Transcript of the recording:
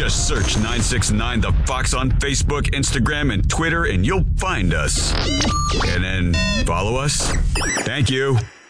Just search 969 The Fox on Facebook, Instagram, and Twitter, and you'll find us. And then follow us. Thank you.